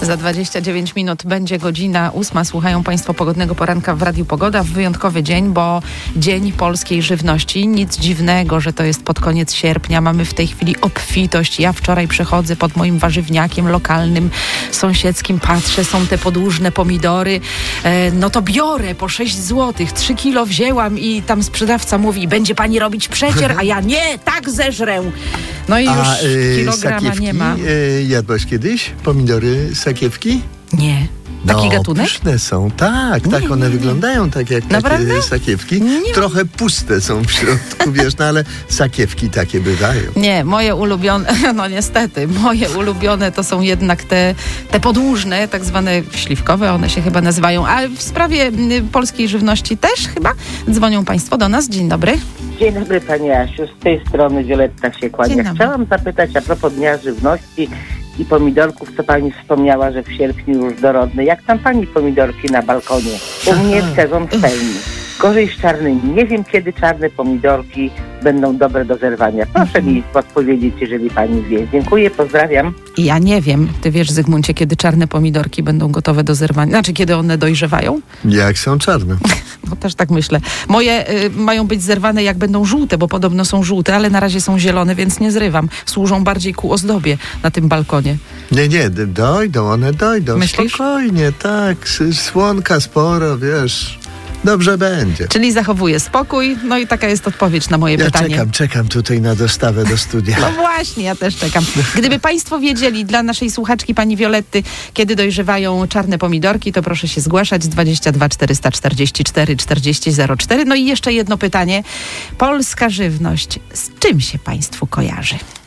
Za 29 minut będzie godzina 8. Słuchają Państwo Pogodnego Poranka w Radiu Pogoda. Wyjątkowy dzień, bo Dzień Polskiej Żywności. Nic dziwnego, że to jest pod koniec sierpnia. Mamy w tej chwili obfitość. Ja wczoraj przechodzę pod moim warzywniakiem lokalnym, sąsiedzkim, patrzę, są te podłużne pomidory. No to biorę po 6 zł. 3 kilo wzięłam i tam sprzedawca mówi, będzie pani robić przecier, a ja nie, tak zeżrę. No i już kilograma nie ma. Jadłaś kiedyś pomidory sakiewki? Nie. Taki gatunek? Pyszne są, tak, one wyglądają tak jak takie sakiewki. Trochę puste są w środku, wiesz, no ale sakiewki takie bywają. Nie, moje ulubione, no niestety, moje ulubione to są jednak te podłużne, tak zwane śliwkowe, one się chyba nazywają. A w sprawie polskiej żywności też chyba dzwonią Państwo do nas. Dzień dobry. Dzień dobry Pani Asiu, z tej strony Wioletta się kłania. Chciałam zapytać a propos Dnia Żywności i pomidorków, co Pani wspomniała, że w sierpniu już dorodne. Jak tam Pani pomidorki na balkonie? U mnie sezon w pełni. Gorzej z czarnymi. Nie wiem, kiedy czarne pomidorki będą dobre do zerwania. Proszę mi podpowiedzieć, jeżeli Pani wie. Dziękuję, pozdrawiam. Ja nie wiem. Ty wiesz, Zygmuncie, kiedy czarne pomidorki będą gotowe do zerwania? Znaczy, kiedy one dojrzewają? Jak są czarne. No też tak myślę. Moje mają być zerwane, jak będą żółte, bo podobno są żółte, ale na razie są zielone, więc nie zrywam. Służą bardziej ku ozdobie na tym balkonie. Nie, one dojdą. Myślisz? Spokojnie, tak. Słonka sporo, wiesz. Dobrze będzie. Czyli zachowuję spokój, no i taka jest odpowiedź na moje pytanie. Ja czekam tutaj na dostawę do studia. No właśnie, ja też czekam. Gdyby Państwo wiedzieli, dla naszej słuchaczki pani Violetty, kiedy dojrzewają czarne pomidorki, to proszę się zgłaszać 22 444 4004. No i jeszcze jedno pytanie. Polska żywność, z czym się Państwu kojarzy?